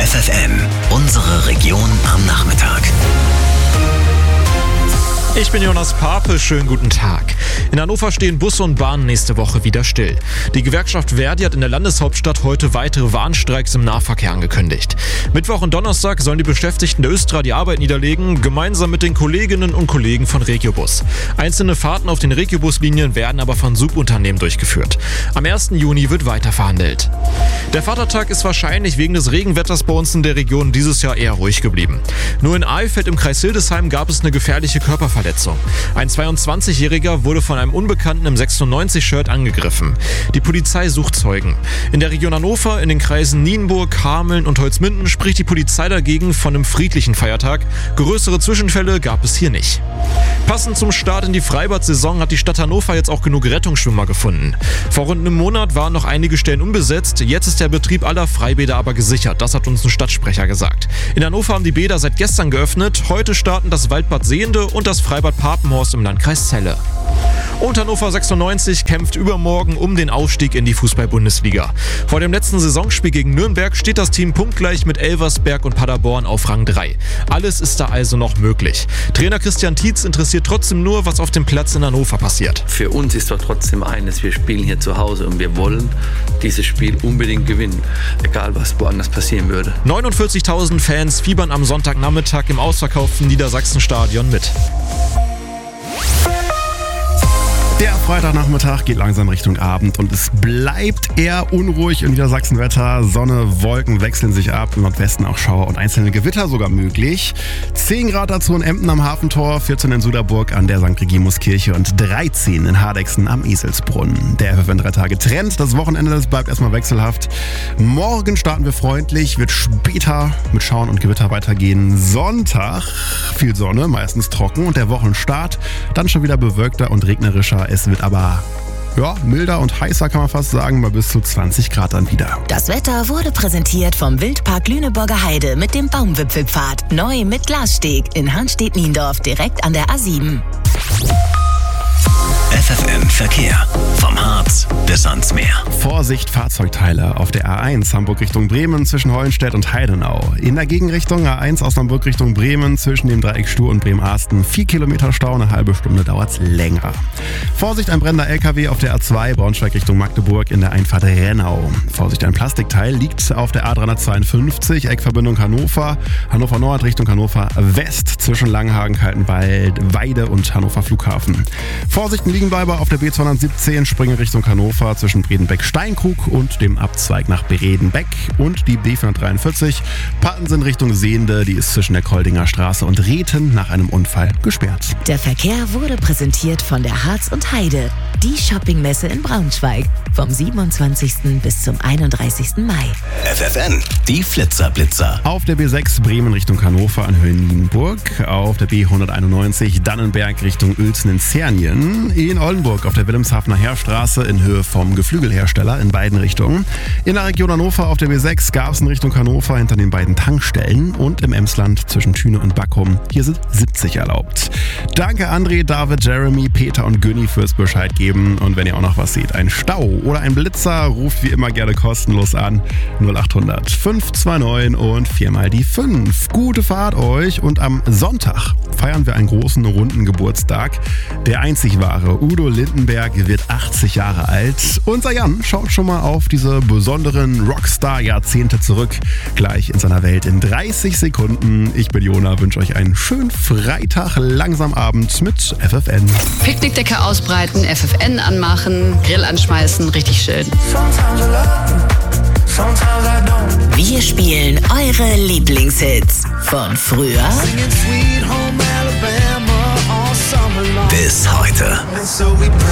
FFN, unsere Region am Nachmittag. Ich bin Jonas Pape, schönen guten Tag. In Hannover stehen Busse und Bahnen nächste Woche wieder still. Die Gewerkschaft ver.di hat in der Landeshauptstadt heute weitere Warnstreiks im Nahverkehr angekündigt. Mittwoch und Donnerstag sollen die Beschäftigten der Östra die Arbeit niederlegen, gemeinsam mit den Kolleginnen und Kollegen von Regiobus. Einzelne Fahrten auf den Regiobus-Linien werden aber von Subunternehmen durchgeführt. Am 1. Juni wird weiter verhandelt. Der Vatertag ist wahrscheinlich wegen des Regenwetters bei uns in der Region dieses Jahr eher ruhig geblieben. Nur in Alfeld im Kreis Hildesheim gab es eine gefährliche Körperverletzung. Ein 22-Jähriger wurde von einem Unbekannten im 96-Shirt angegriffen. Die Polizei sucht Zeugen. In der Region Hannover, in den Kreisen Nienburg, Hameln und Holzminden spricht die Polizei dagegen von einem friedlichen Feiertag. Größere Zwischenfälle gab es hier nicht. Passend zum Start in die Freibad-Saison hat die Stadt Hannover jetzt auch genug Rettungsschwimmer gefunden. Vor rund einem Monat waren noch einige Stellen unbesetzt. Jetzt ist der Betrieb aller Freibäder aber gesichert. Das hat uns ein Stadtsprecher gesagt. In Hannover haben die Bäder seit gestern geöffnet. Heute starten das Waldbad Sehende und das Freibad Papenhorst im Landkreis Celle. Und Hannover 96 kämpft übermorgen um den Aufstieg in die Fußball-Bundesliga. Vor dem letzten Saisonspiel gegen Nürnberg steht das Team punktgleich mit Elversberg und Paderborn auf Rang 3. Alles ist da also noch möglich. Trainer Christian Tietz interessiert trotzdem nur, was auf dem Platz in Hannover passiert. Für uns ist doch trotzdem eines, wir spielen hier zu Hause und wir wollen dieses Spiel unbedingt gewinnen, egal was woanders passieren würde. 49.000 Fans fiebern am Sonntagnachmittag im ausverkauften Niedersachsenstadion mit. Der Freitagnachmittag geht langsam Richtung Abend und es bleibt eher unruhig im Niedersachsenwetter. Sonne, Wolken wechseln sich ab, im Nordwesten auch Schauer und einzelne Gewitter sogar möglich. 10 Grad dazu in Emden am Hafentor, 14 in Suderburg an der St. Regimuskirche und 13 in Hardexen am Eselsbrunn. Der FFN 3 Tage Trend, das Wochenende das bleibt erstmal wechselhaft. Morgen starten wir freundlich, wird später mit Schauern und Gewitter weitergehen. Sonntag viel Sonne, meistens trocken und der Wochenstart dann schon wieder bewölkter und regnerischer. Es wird aber milder und heißer, kann man fast sagen, bei bis zu 20 Grad dann wieder. Das Wetter wurde präsentiert vom Wildpark Lüneburger Heide mit dem Baumwipfelpfad. Neu mit Glassteg in Hanstedt-Niendorf direkt an der A7. FFN Verkehr. Vom Harz bis ans Meer. Vorsicht, Fahrzeugteile auf der A1 Hamburg Richtung Bremen zwischen Hollenstedt und Heidenau. In der Gegenrichtung A1 Osnabrück Richtung Bremen zwischen dem Dreieck Stur und Bremen-Arsten. 4 Kilometer Stau, eine halbe Stunde dauert's länger. Vorsicht, ein brennender LKW auf der A2 Braunschweig Richtung Magdeburg in der Einfahrt Rennau. Vorsicht, ein Plastikteil liegt auf der A352 Eckverbindung Hannover. Hannover Nord Richtung Hannover West zwischen Langenhagen, Kaltenwald, Weide und Hannover Flughafen. Vorsicht, ein Liegenbleiber auf der B217 Springe Richtung Hannover zwischen Bredenbeck-Steinkrug und dem Abzweig nach Bredenbeck und die B443 Pattensen Richtung Sehende, die ist zwischen der Koldinger Straße und Reten nach einem Unfall gesperrt. Der Verkehr wurde präsentiert von der Harz und Heide, die Shoppingmesse in Braunschweig, vom 27. bis zum 31. Mai. FFN, die Flitzerblitzer. Auf der B6 Bremen Richtung Hannover an Höhe Nienburg, auf der B191 Dannenberg Richtung Uelzen in Zernien, in Oldenburg auf der Wilhelmshavener Heerstraße in Höhe vom Geflügelhersteller in beiden Richtungen. In der Region Hannover auf der B6 Garbsen Richtung Hannover hinter den beiden Tankstellen und im Emsland zwischen Thüne und Backum. Hier sind 70 erlaubt. Danke André, David, Jeremy, Peter und Günni fürs Bescheid geben. Und wenn ihr auch noch was seht, ein Stau oder ein Blitzer, ruft wie immer gerne kostenlos an 0800 529 und 4 mal die 5. Gute Fahrt euch und am Sonntag feiern wir einen großen runden Geburtstag. Der einzig wahre Udo Lindenberg wird 80 Jahre alt. Unser Jan schaut schon mal auf diese besonderen Rockstar-Jahrzehnte zurück. Gleich in seiner Welt in 30 Sekunden. Ich bin Jona, wünsche euch einen schönen Freitag, langsam Abend mit FFN. Picknickdecke ausbreiten, FFN anmachen, Grill anschmeißen, richtig schön. Wir spielen eure Lieblingshits von früher Bis heute.